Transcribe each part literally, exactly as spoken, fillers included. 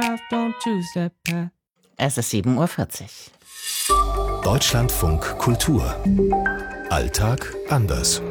drive, don't choose that path. Es ist sieben Uhr vierzig. Deutschlandfunk Kultur. Alltag anders.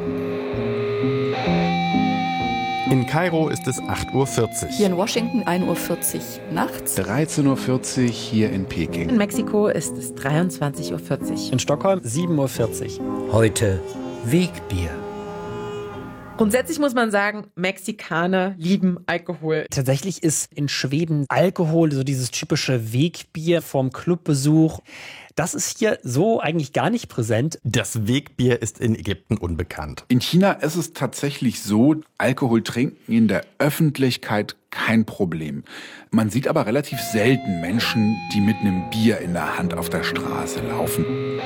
In Kairo ist es acht Uhr vierzig. Hier in Washington ein Uhr vierzig nachts. dreizehn Uhr vierzig hier in Peking. In Mexiko ist es dreiundzwanzig Uhr vierzig. In Stockholm sieben Uhr vierzig. Heute Wegbier. Grundsätzlich muss man sagen, Mexikaner lieben Alkohol. Tatsächlich ist in Schweden Alkohol so dieses typische Wegbier vom Clubbesuch. Das ist hier so eigentlich gar nicht präsent. Das Wegbier ist in Ägypten unbekannt. In China ist es tatsächlich so, Alkohol trinken in der Öffentlichkeit kein Problem. Man sieht aber relativ selten Menschen, die mit einem Bier in der Hand auf der Straße laufen.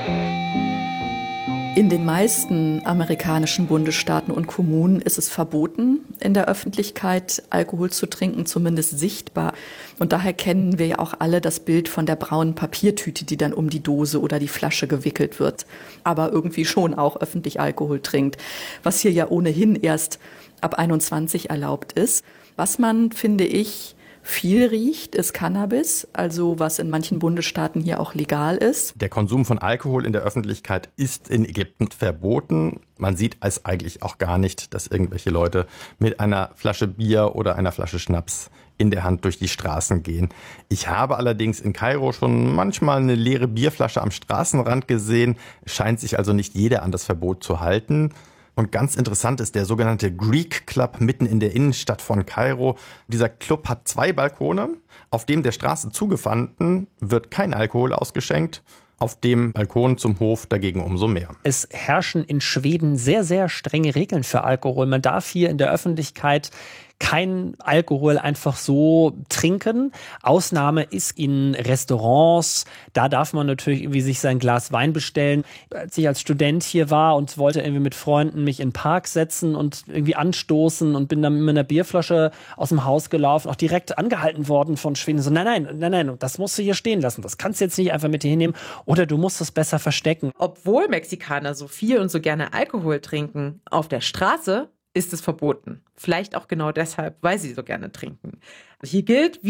In den meisten amerikanischen Bundesstaaten und Kommunen ist es verboten, in der Öffentlichkeit Alkohol zu trinken, zumindest sichtbar. Und daher kennen wir ja auch alle das Bild von der braunen Papiertüte, die dann um die Dose oder die Flasche gewickelt wird, aber irgendwie schon auch öffentlich Alkohol trinkt, was hier ja ohnehin erst ab einundzwanzig erlaubt ist. Was man, finde ich, viel riecht, ist Cannabis, also was in manchen Bundesstaaten hier auch legal ist. Der Konsum von Alkohol in der Öffentlichkeit ist in Ägypten verboten. Man sieht es eigentlich auch gar nicht, dass irgendwelche Leute mit einer Flasche Bier oder einer Flasche Schnaps in der Hand durch die Straßen gehen. Ich habe allerdings in Kairo schon manchmal eine leere Bierflasche am Straßenrand gesehen. Scheint sich also nicht jeder an das Verbot zu halten. Und ganz interessant ist der sogenannte Greek Club mitten in der Innenstadt von Kairo. Dieser Club hat zwei Balkone. Auf dem der Straße zugewandten wird kein Alkohol ausgeschenkt. Auf dem Balkon zum Hof dagegen umso mehr. Es herrschen in Schweden sehr, sehr strenge Regeln für Alkohol. Man darf hier in der Öffentlichkeit kein Alkohol einfach so trinken. Ausnahme ist in Restaurants. Da darf man natürlich irgendwie sich sein Glas Wein bestellen. Als ich als Student hier war und wollte irgendwie mit Freunden mich in den Park setzen und irgendwie anstoßen und bin dann mit einer Bierflasche aus dem Haus gelaufen, auch direkt angehalten worden von Schweden. So, nein, nein, nein, nein, das musst du hier stehen lassen. Das kannst du jetzt nicht einfach mit dir hinnehmen oder du musst es besser verstecken. Obwohl Mexikaner so viel und so gerne Alkohol trinken, auf der Straße ist es verboten. Vielleicht auch genau deshalb, weil sie so gerne trinken. Hier gilt, wie